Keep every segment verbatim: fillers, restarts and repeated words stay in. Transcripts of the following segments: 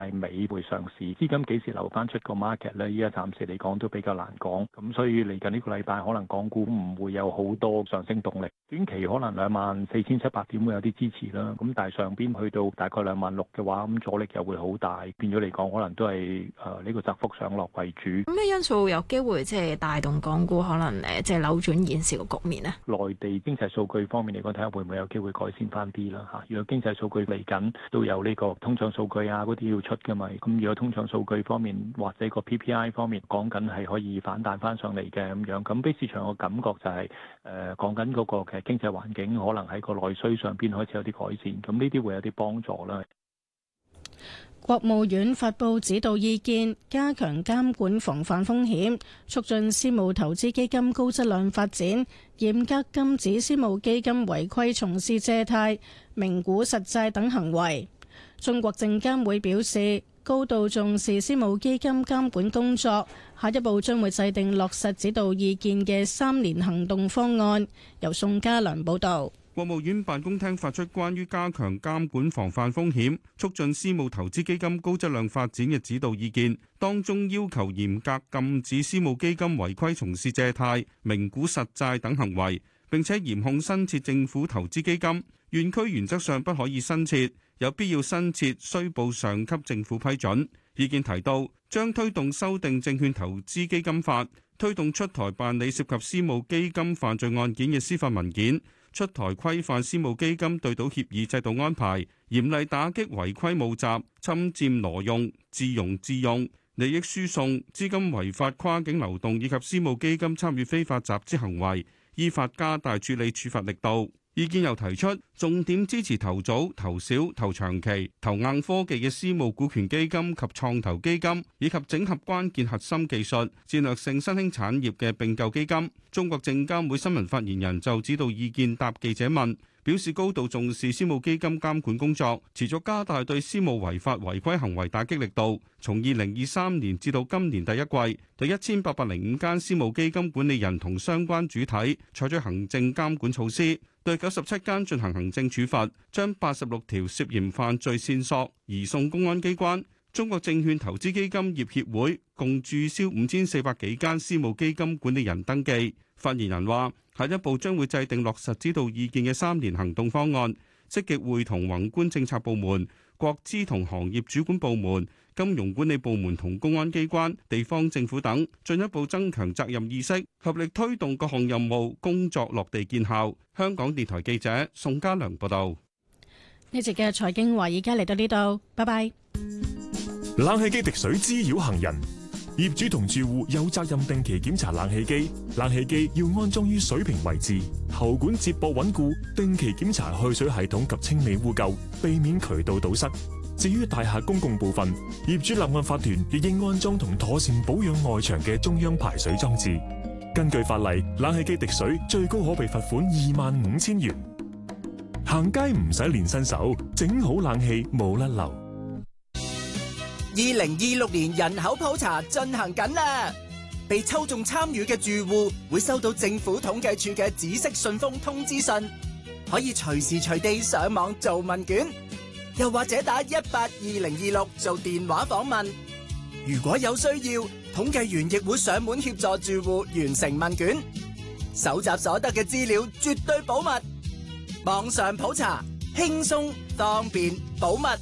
係尾會上市，資金幾時流翻出個 market 咧？依家暫時嚟講都比較難講，咁所以嚟緊呢個禮拜可能港股唔會有好多上升動力，短期可能兩萬四千七百點會有啲支持啦。咁但係上邊去到大概兩萬六嘅話，咁阻力又會好大，變咗嚟講可能都係誒呢個窄幅上落為主。 咩因素有機會即係帶動港股可能誒即係扭轉現時個局面呢？ 內地經濟數據方面嚟講，睇下會唔會有機會改善翻啲啦嚇。如果經濟數據嚟緊都有呢個通脹數據啊嗰啲要出㗎嘛，咁如果通脹數據方面或者個 P P I 方面講緊係可以反彈翻上嚟嘅咁樣，咁俾市場個感覺就係誒講緊嗰個嘅經濟環境可能喺個內需上邊開始有啲改善，咁呢啲會有啲幫助啦。 國務院發布指導意見，加強監管防範風險，促進私募投資基金高質量發展，嚴格禁止私募基金違規從事借貸、名股實債等行為。中國證監會表示，高度重視私募基金監管工作，下一步將會制定落實指導意見嘅三年行動方案。由宋家良報道。 國務院辦公廳發出關於加強監管防範風險、促進私募投資基金高質量發展嘅指導意見，當中要求嚴格禁止私募基金違規從事借貸、名股實債等行為，並且嚴控新設政府投資基金，園區原則上不可以新設，有必要新設須報上級政府批准。意見提到，將推動修訂證券投資基金法，推動出台辦理涉及私募基金犯罪案件嘅司法文件，出台規範私募基金對賭協議制度安排，嚴厲打擊違規募集、侵佔挪用、自融自用、利益輸送、資金違法跨境流動以及私募基金參與非法集資行為，依法加大處理處罰力度。意見又提出，重點支持投早、投小、投長期、投硬科技嘅私募股權基金及創投基金，以及整合關鍵核心技術、戰略性新興產業嘅併購基金。中國證監會新聞發言人就指導意見答記者問，表示高度重視私募基金監管工作，持續加大對私募違法違規行為打擊力度。從二零二三年至到今年第一季，對一千八百零五間私募基金管理人同相關主體採取行政監管措施，對九十七間進行行政處罰，將八十六條涉嫌犯罪線索移送公安機關。中國證券投資基金業協會共註銷五千四百幾間私募基金管理人登記。發言人話，下一步將會制定落實指導意見嘅三年行動方案，積極會同宏觀政策部門、國資同行業主管部門、金融管理部門同公安機關、地方政府等，進一步增強責任意識，合力推動各項任務工作落地見效。香港電台記者宋家良報道。 呢節嘅財經華而家嚟到呢度，拜拜。 冷氣機滴水滋擾行人，業主同住戶有責任定期檢查冷氣機，冷氣機要安裝於水平位置，喉管接駁穩固，定期檢查去水系統及清理污垢，避免渠道堵塞。至於大廈公共部分，業主立案法團亦應安裝同妥善保養外牆嘅中央排水裝置。根據法例，冷氣機滴水最高可被罰款二萬五千元。行街唔使練新手，整好冷氣冇甩漏。 二零二六年人口普查進行緊啦，被抽中參與嘅住戶會收到政府統計處嘅紫色信封通知信，可以隨時隨地上網做問卷，又或者打一八二零二六做電話訪問。如果有需要，統計員亦會上門協助住戶完成問卷，搜集所得嘅資料絕對保密。網上普查，輕鬆方便保密。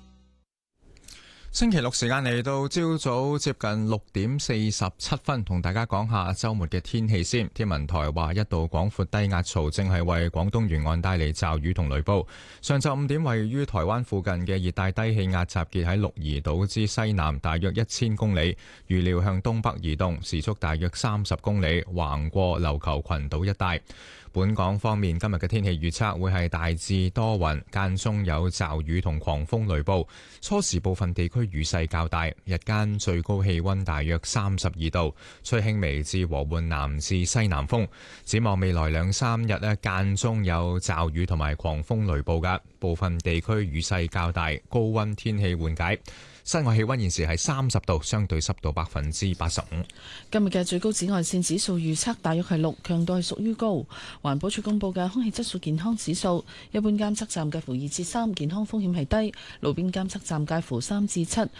星期六時間嚟到朝早接近六點四十七分，同大家講下周末嘅天氣先。天文台話，一道廣闊低壓槽正係為廣東沿岸帶嚟驟雨同雷暴。上晝五點，位於台灣附近嘅熱帶低氣壓集結喺鹿兒島之西南大約一千公里，預料向東北移動，時速大約三十公里，橫過琉球群島一帶。本港方面，今日嘅天氣預測會係大致多雲，間中有驟雨同狂風雷暴，初時部分地區雨勢較大，日間最高氣溫大約三十二度，吹輕微至和緩南至西南風。展望未來兩三日咧，間中有驟雨同埋狂風雷暴嘅，部分地區雨勢較大，高溫天氣緩解。 室外氣溫現時係三十度，相對濕度百分之八十五。 今日嘅最高紫外線指數預測大約係六，強度係屬於高。環保署公布嘅空氣質素健康指數，一般監測站介乎二至三，健康風險係低；路邊監測站介乎三至七，